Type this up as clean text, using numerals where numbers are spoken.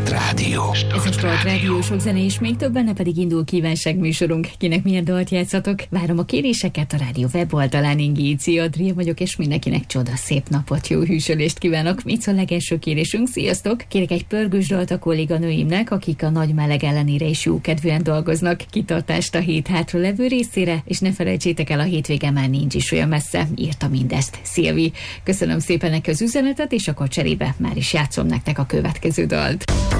Rádió. Ez a Sport Rádió, sok zene és még több, benne pedig indul kívánság műsorunk. Kinek milyen dalt játszatok? Várom a kéréseket a rádió weboldalán. Ingi Adria vagyok, és mindenkinek csoda szép napot, jó hűsölést kívánok. Mit szól legelső kérésünk? Sziasztok! Kérek egy pörgős dalt a kolléganőimnek, akik a nagy meleg ellenére is jókedvűen dolgoznak. Kitartást a hét hátra levő részére, és ne felejtsétek el, a hétvége már nincs is olyan messze. Írta mindezt Szilvi. Köszönöm szépen neki az üzenetet, és akkor cserébe már is játszom nektek a következő dalt.